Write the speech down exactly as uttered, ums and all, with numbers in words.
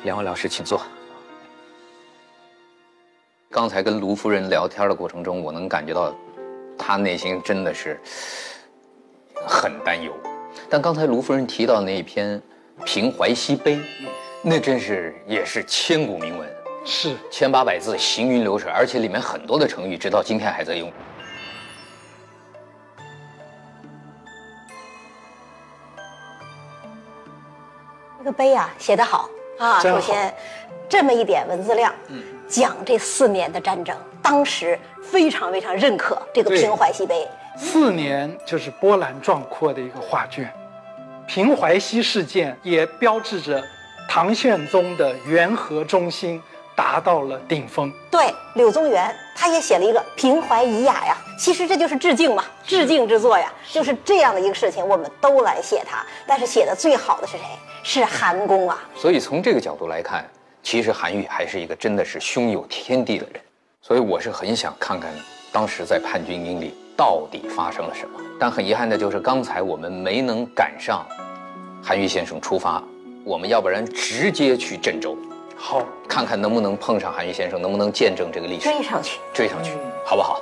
两位老师请坐。刚才跟卢夫人聊天的过程中，我能感觉到她内心真的是很担忧。但刚才卢夫人提到那一篇《平淮西碑》，那真是也是千古名文， 是千八百字，行云流水，而且里面很多的成语，直到今天还在用。 这个碑啊，写得好啊！首先，这么一点文字量，嗯，讲这四年的战争，当时非常非常认可这个平淮西碑。 四年就是波澜壮阔的一个画卷，平淮西事件也标志着唐玄宗的元和中兴达到了顶峰。 对，柳宗元他也写了一个平淮遗雅呀，其实这就是致敬嘛，致敬之作呀，就是这样的一个事情，我们都来写它。但是写的最好的是谁？是韩公啊。 所以从这个角度来看，其实韩愈还是一个真的是胸有天地的人。所以我是很想看看当时在叛军营里到底发生了什么。但很遗憾的就是刚才我们没能赶上韩愈先生出发，我们要不然直接去郑州， 好， 看看能不能碰上韩愈先生，能不能见证这个历史， 追上去， 追上去，好不好？